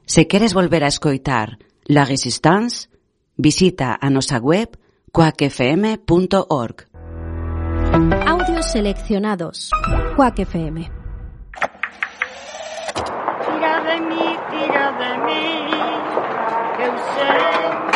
Se queres volver a escoitar La Resistance, visita a nosa web quackfm.org. Audios seleccionados. Quack FM. Tira de mí, que eu sei